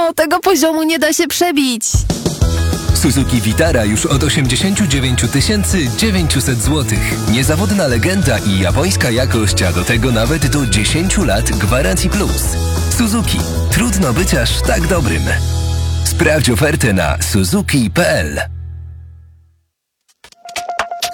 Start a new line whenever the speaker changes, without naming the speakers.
tego poziomu nie da się przebić.
Suzuki Vitara już od 89 900 zł. Niezawodna legenda i japońska jakość, a do tego nawet do 10 lat gwarancji plus. Suzuki. Trudno być aż tak dobrym. Sprawdź ofertę na suzuki.pl.